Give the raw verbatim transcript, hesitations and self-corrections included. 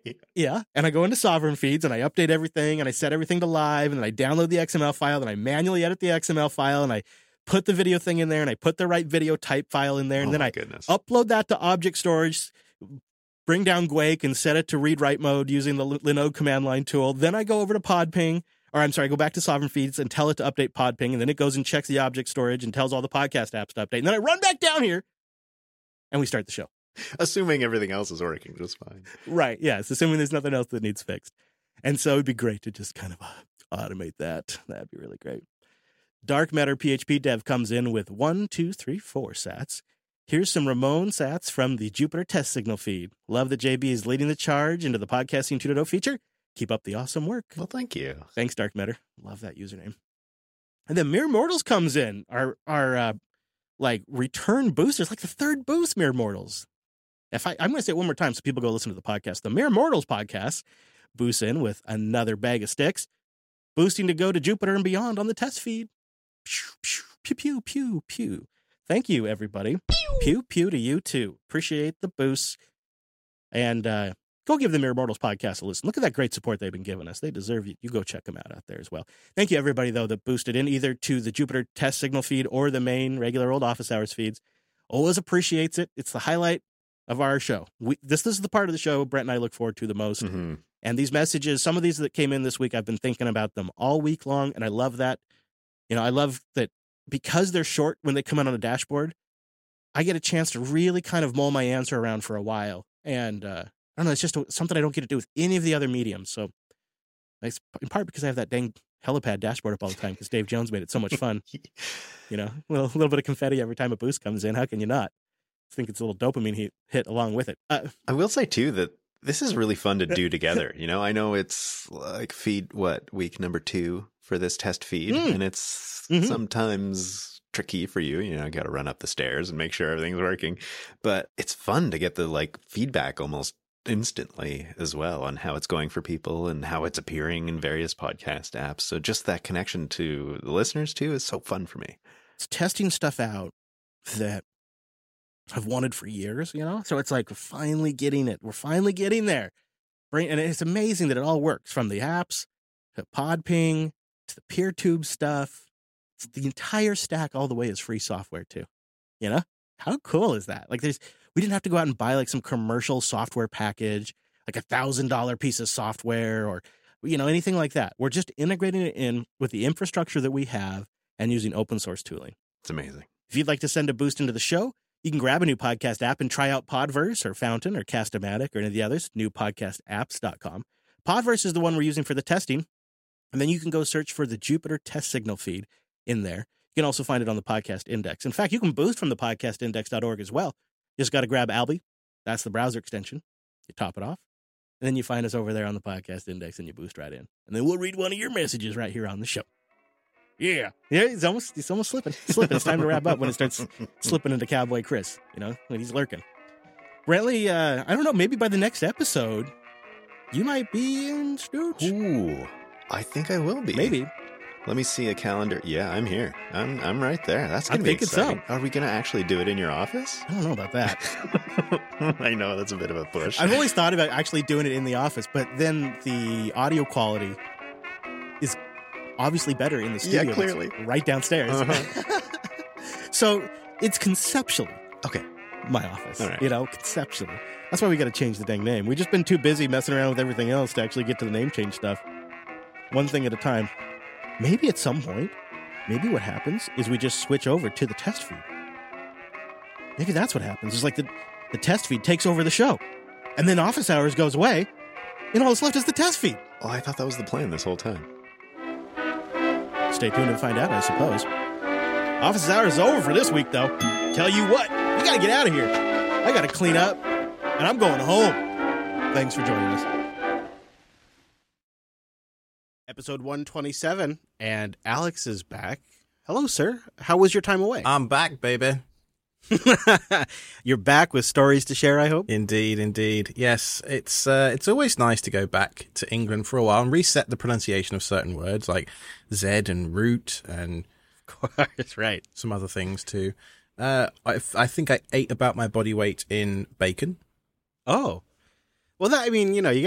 Yeah. And I go into Sovereign Feeds and I update everything and I set everything to live and then I download the X M L file and I manually edit the X M L file and I put the video thing in there and I put the right video type file in there and oh then I goodness. upload that to object storage, bring down Guake and set it to read-write mode using the Linode command line tool. Then I go over to Podping, or I'm sorry, I go back to Sovereign Feeds and tell it to update Podping, and then it goes and checks the object storage and tells all the podcast apps to update. And then I run back down here and we start the show. Assuming everything else is working just fine. Right, yes, assuming there's nothing else that needs fixed. And so it'd be great to just kind of uh, automate that. That'd be really great. Dark Matter P H P Dev comes in with one, two, three, four sats. Here's some Ramon sats from the Jupiter test signal feed. Love that J B is leading the charge into the Podcasting two point oh feature. Keep up the awesome work. Well, thank you. Thanks, Dark Matter. Love that username. And then Mere Mortals comes in. Our, our uh, like, return boosters, like the third boost, Mere Mortals. If I, I'm going to say it one more time so people go listen to the podcast. The Mere Mortals podcast boosts in with another bag of sticks, boosting to go to Jupiter and beyond on the test feed. Pew, pew, pew, pew, pew. Thank you, everybody. Pew, pew, pew to you, too. Appreciate the boosts. And uh, go give the Mere Mortals podcast a listen. Look at that great support they've been giving us. They deserve you. You go check them out out there as well. Thank you, everybody, though, that boosted in either to the Jupiter test signal feed or the main regular old office hours feeds. Always appreciates it. It's the highlight of our show. We, this, this is the part of the show Brett and I look forward to the most. Mm-hmm. And these messages, some of these that came in this week, I've been thinking about them all week long, and I love that. You know, I love that because they're short when they come out on a dashboard, I get a chance to really kind of mull my answer around for a while. And uh, I don't know, it's just something I don't get to do with any of the other mediums. So it's in part because I have that dang helipad dashboard up all the time because Dave Jones made it so much fun. You know, a little, a little bit of confetti every time a boost comes in. How can you not? I think it's a little dopamine hit, hit along with it. Uh, I will say, too, that this is really fun to do together. You know, I know it's like feed, what, week number two for this test feed, mm. and it's mm-hmm. sometimes tricky for you. You know, got to run up the stairs and make sure everything's working. But it's fun to get the like feedback almost instantly as well on how it's going for people and how it's appearing in various podcast apps. So just that connection to the listeners, too, is so fun for me. It's testing stuff out that I've wanted for years, you know? So it's like we're finally getting it. We're finally getting there. And it's amazing that it all works, from the apps to Podping to the PeerTube stuff. It's the entire stack all the way is free software too. You know? How cool is that? Like there's, we didn't have to go out and buy like some commercial software package, like a thousand dollar piece of software or, you know, anything like that. We're just integrating it in with the infrastructure that we have and using open source tooling. It's amazing. If you'd like to send a boost into the show, you can grab a new podcast app and try out Podverse or Fountain or Cast-O-Matic or any of the others, new podcast apps dot com. Podverse is the one we're using for the testing. And then you can go search for the Jupiter test signal feed in there. You can also find it on the podcast index. In fact, you can boost from the podcast index dot org as well. You just got to grab Alby. That's the browser extension. You top it off. And then you find us over there on the podcast index and you boost right in. And then we'll read one of your messages right here on the show. Yeah. Yeah, he's almost he's almost slipping. Slipping. It's time to wrap up when it starts slipping into Cowboy Chris, you know, when he's lurking. Brantley, uh, I don't know, maybe by the next episode, you might be in Stooge. Ooh, I think I will be. Maybe. Let me see a calendar. Yeah, I'm here. I'm I'm right there. That's going to be exciting. So. Are we going to actually do it in your office? I don't know about that. I know, that's a bit of a push. I've always thought about actually doing it in the office, but then the audio quality is obviously better in the studio. Yeah, clearly. Right downstairs. Uh-huh. So it's conceptually okay. my office. All right. You know, conceptually. That's why we got to change the dang name. We've just been too busy messing around with everything else to actually get to the name change stuff. One thing at a time. Maybe at some point, maybe what happens is we just switch over to the test feed. Maybe that's what happens. It's like the, the test feed takes over the show. And then office hours goes away, and all that's left is the test feed. Oh, I thought that was the plan this whole time. Stay tuned and find out, I suppose. Office hours is over for this week, though. Tell you what, we got to get out of here. I got to clean up, and I'm going home. Thanks for joining us. Episode one twenty-seven, and Alex is back. Hello, sir. How was your time away? I'm back, baby. You're back with stories to share, I hope? Indeed, indeed. Yes, it's uh, it's always nice to go back to England for a while and reset the pronunciation of certain words like Z and root and of course, right. some other things too. Uh, I, I think I ate about my body weight in bacon. Oh. Well, that, I mean, you know, you